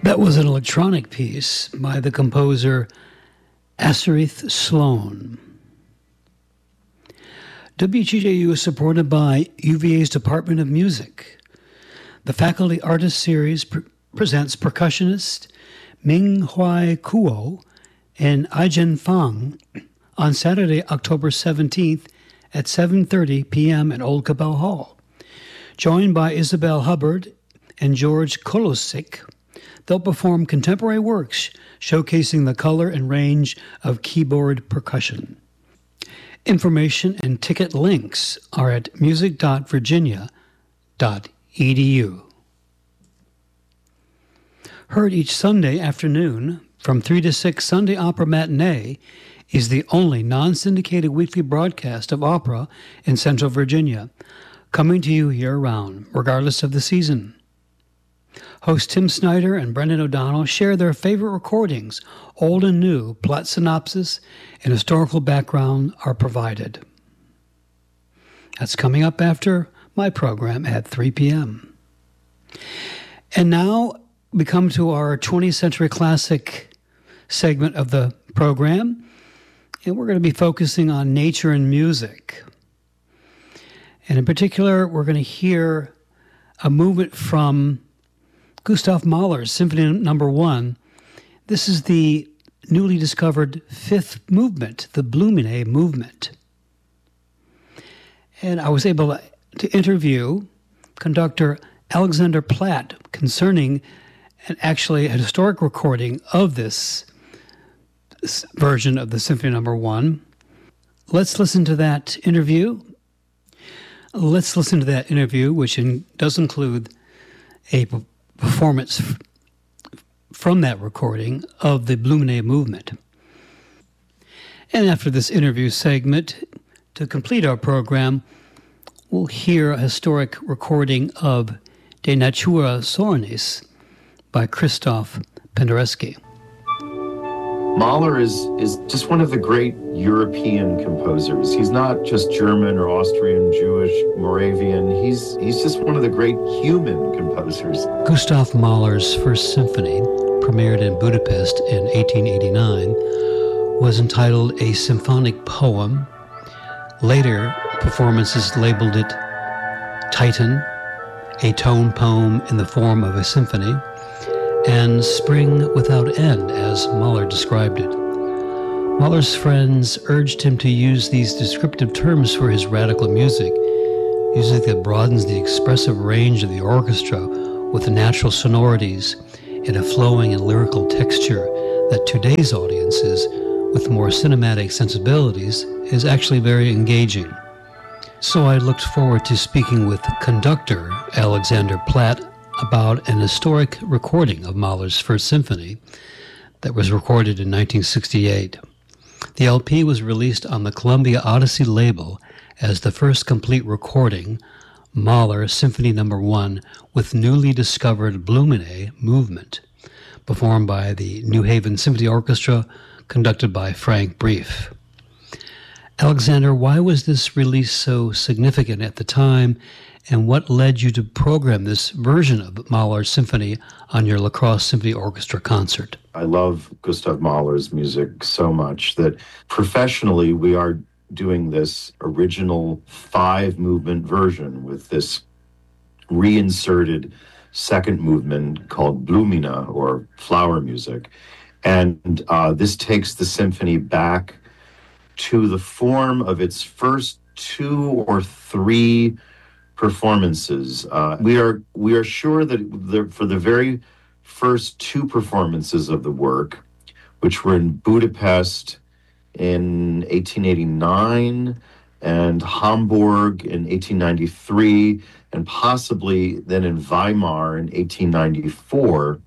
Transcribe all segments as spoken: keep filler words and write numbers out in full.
That was an electronic piece by the composer Asarith Sloan. W G J U is supported by U V A's Department of Music. The Faculty Artist Series pre- presents percussionist Ming Hui Kuo and Aijen Fang on Saturday, October seventeenth at seven thirty p.m. at Old Cabell Hall. Joined by Isabel Hubbard and George Kolosik, they'll perform contemporary works showcasing the color and range of keyboard percussion. Information and ticket links are at music dot virginia dot e d u. Heard each Sunday afternoon from three to six, Sunday Opera Matinee is the only non-syndicated weekly broadcast of opera in Central Virginia, coming to you year-round, regardless of the season. Host Tim Snyder and Brendan O'Donnell share their favorite recordings. Old and new plot synopsis and historical background are provided. That's coming up after my program at three p.m. And now we come to our twentieth Century Classic segment of the program, and we're going to be focusing on nature and music. And in particular, we're going to hear a movement from Gustav Mahler's Symphony Number One. This is the newly discovered fifth movement, the Blumine movement. And I was able to interview conductor Alexander Platt concerning an actually a historic recording of this, this version of the Symphony Number One. Let's listen to that interview. Let's listen to that interview, which in, does include a performance f- from that recording of the Blumine movement. And after this interview segment, to complete our program, we'll hear a historic recording of De Natura Sonis by Krzysztof Penderecki. Mahler is, is just one of the great European composers. He's not just German or Austrian, Jewish, Moravian. He's, he's just one of the great human composers. Gustav Mahler's First Symphony, premiered in Budapest in eighteen eighty-nine, was entitled A Symphonic Poem. Later performances labeled it Titan, a tone poem in the form of a symphony, and Spring Without End, as Mahler described it. Mahler's friends urged him to use these descriptive terms for his radical music, music that broadens the expressive range of the orchestra with the natural sonorities and a flowing and lyrical texture that today's audiences, with more cinematic sensibilities, is actually very engaging. So I looked forward to speaking with conductor Alexander Platt about an historic recording of Mahler's First Symphony that was recorded in nineteen sixty-eight. The L P was released on the Columbia Odyssey label as the first complete recording, Mahler Symphony Number One with newly discovered Blumine movement, performed by the New Haven Symphony Orchestra, conducted by Frank Brief. Alexander, why was this release so significant at the time, and what led you to program this version of Mahler's symphony on your La Crosse Symphony Orchestra concert? I love Gustav Mahler's music so much that professionally we are doing this original five-movement version with this reinserted second movement called Blumina, or flower music. And uh, this takes the symphony back to the form of its first two or three performances. Uh, we are we are sure that the, for the very first two performances of the work, which were in Budapest in eighteen eighty-nine and Hamburg in eighteen ninety-three, and possibly then in Weimar in eighteen ninety-four,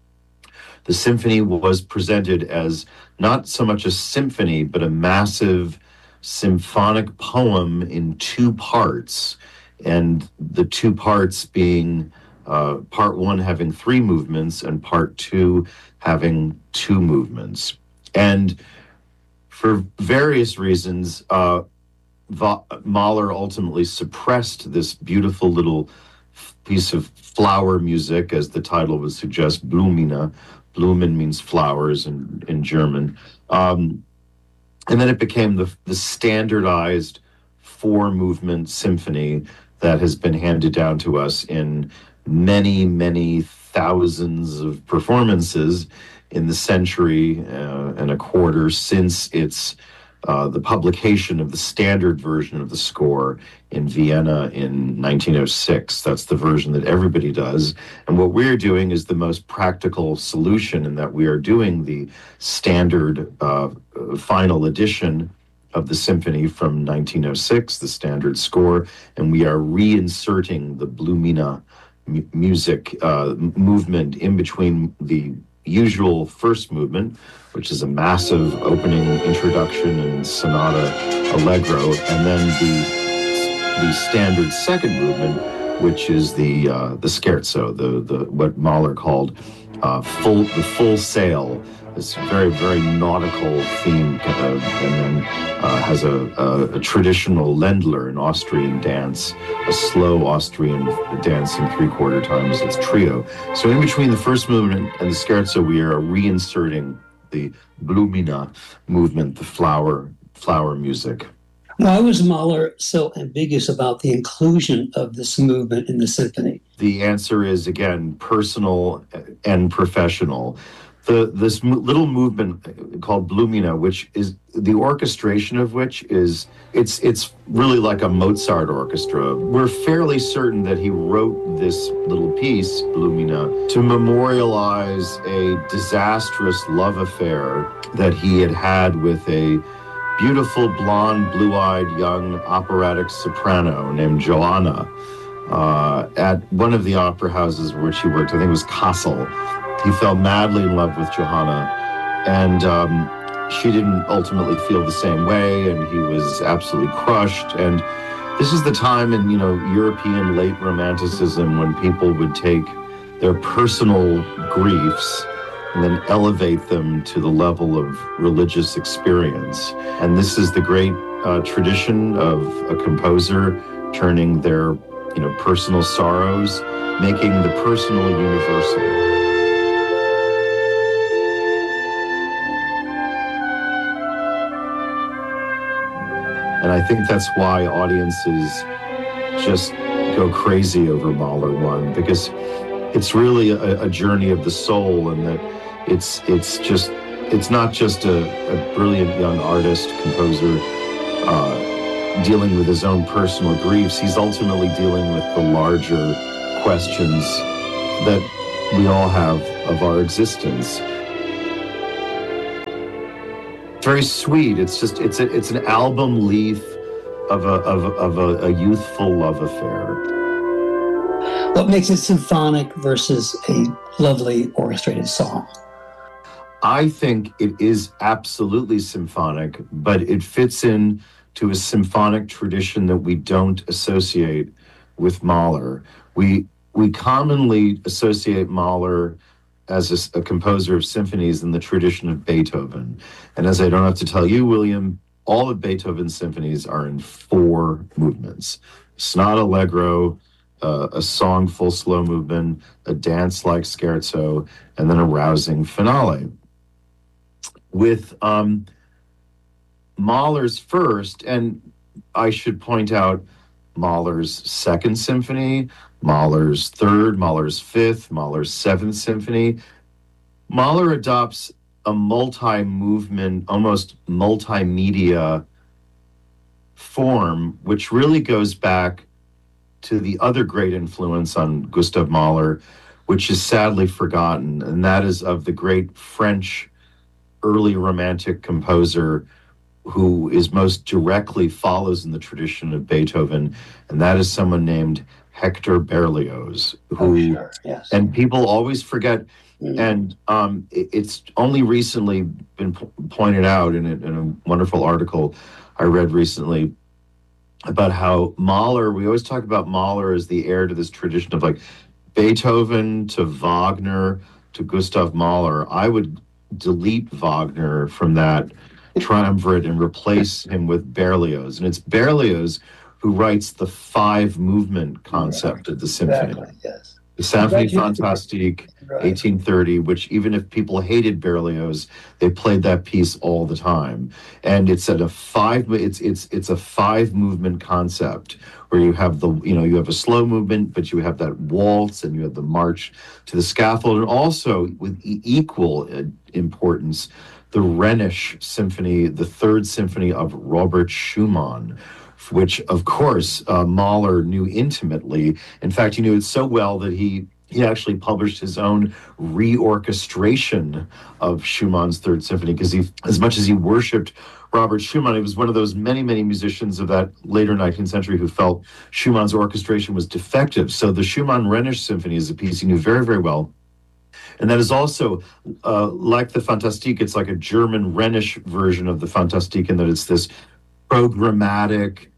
the symphony was presented as not so much a symphony, but a massive symphonic poem in two parts. And the two parts being uh, part one having three movements and part two having two movements. And for various reasons, uh, Va- Mahler ultimately suppressed this beautiful little piece of flower music, as the title would suggest, Blumina. Blumen means flowers in, in German. Um, and then it became the, the standardized four-movement symphony that has been handed down to us in many, many thousands of performances in the century uh, and a quarter since its uh, the publication of the standard version of the score in Vienna in nineteen oh six. That's the version that everybody does. And what we're doing is the most practical solution in that we are doing the standard uh, final edition of the symphony from nineteen oh six, the standard score, and we are reinserting the Blumina m- music uh, movement in between the usual first movement, which is a massive opening introduction and sonata allegro, and then the the standard second movement, which is the uh, the scherzo, the the what Mahler called uh, full the full sail. This very very nautical theme, uh, and then uh, has a, a, a traditional Ländler, an Austrian dance, a slow Austrian dance in three quarter times. It's trio. So in between the first movement and the scherzo, we are reinserting the Blumina movement, the flower flower music. Why was Mahler so ambiguous about the inclusion of this movement in the symphony? The answer is, again, personal and professional. The, this mo- little movement called Blumina, which is the orchestration of which is, it's it's really like a Mozart orchestra. We're fairly certain that he wrote this little piece, Blumina, to memorialize a disastrous love affair that he had had with a beautiful, blonde, blue-eyed, young operatic soprano named Joanna uh, at one of the opera houses which he worked. I think it was Kassel. He fell madly in love with Johanna, and um, she didn't ultimately feel the same way, and he was absolutely crushed. And this is the time in, you know, European late Romanticism when people would take their personal griefs and then elevate them to the level of religious experience. And this is the great uh, tradition of a composer turning their, you know, personal sorrows, making the personal universal. And I think that's why audiences just go crazy over Mahler one, because it's really a, a journey of the soul, and that it's it's just it's not just a, a brilliant young artist, composer, uh, dealing with his own personal griefs. He's ultimately dealing with the larger questions that we all have of our existence. Very sweet. It's just it's a, it's an album leaf of a of, of a, a youthful love affair. What makes it symphonic versus a lovely orchestrated song? I think it is absolutely symphonic, but it fits in to a symphonic tradition that we don't associate with Mahler. We we commonly associate Mahler as a, a composer of symphonies in the tradition of Beethoven. And as I don't have to tell you, William, all of Beethoven's symphonies are in four movements. Sonata Allegro, uh, a song full slow movement, a dance like scherzo, and then a rousing finale. With um, Mahler's first, and I should point out Mahler's second symphony, Mahler's third, Mahler's fifth, Mahler's seventh symphony. Mahler adopts a multi-movement, almost multimedia form, which really goes back to the other great influence on Gustav Mahler, which is sadly forgotten, and that is of the great French early Romantic composer who is most directly follows in the tradition of Beethoven, and that is someone named Hector Berlioz, who, oh, sure. Yes. And people always forget, mm. and um, it, it's only recently been p- pointed out in a, in a wonderful article I read recently about how Mahler, we always talk about Mahler as the heir to this tradition of like Beethoven to Wagner to Gustav Mahler. I would delete Wagner from that triumvirate and replace him with Berlioz. And it's Berlioz who writes the five movement concept of the symphony. Exactly, yes. The Symphonie Right, you- Fantastique, Right. eighteen thirty, which even if people hated Berlioz, they played that piece all the time. And it's at a five, it's it's it's a five movement concept where you have the, you know, you have a slow movement, but you have that waltz and you have the march to the scaffold. And also with e- equal uh, importance, the Rhenish Symphony, the third symphony of Robert Schumann, which, of course, uh, Mahler knew intimately. In fact, he knew it so well that he he actually published his own reorchestration of Schumann's Third Symphony, because he, as much as he worshipped Robert Schumann, he was one of those many, many musicians of that later nineteenth century who felt Schumann's orchestration was defective. So the Schumann-Rhenish Symphony is a piece he knew very, very well. And that is also, uh, like the Fantastique, it's like a German Rhenish version of the Fantastique in that it's this programmatic,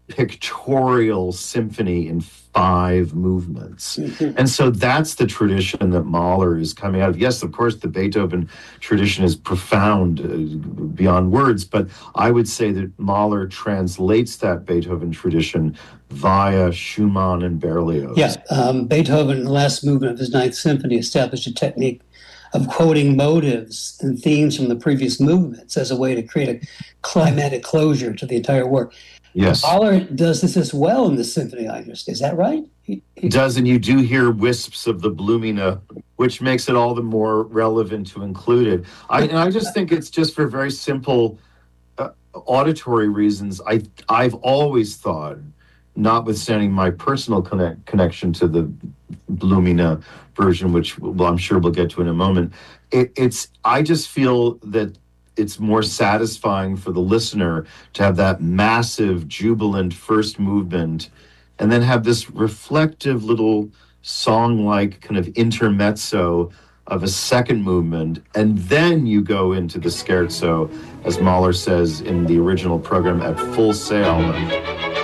pictorial symphony in five movements. Mhm. And so that's the tradition that Mahler is coming out of. Yes, of course, the Beethoven tradition is profound uh, beyond words, but I would say that Mahler translates that Beethoven tradition via Schumann and Berlioz. Yeah, um, Beethoven, in the last movement of his Ninth Symphony, established a technique of quoting motives and themes from the previous movements as a way to create a climatic closure to the entire work. Yes. Mahler does this as well in the symphony, I understand. Is that right? He, he, It does, and you do hear wisps of the Blumina, which makes it all the more relevant to include it. I, and I just think it's just for very simple uh, auditory reasons. I, I've always thought, notwithstanding my personal connect, connection to the Blumina version, which well, I'm sure we'll get to in a moment, it, it's I just feel that it's more satisfying for the listener to have that massive, jubilant first movement and then have this reflective little song-like kind of intermezzo of a second movement, and then you go into the scherzo, as Mahler says in the original program, at full sail.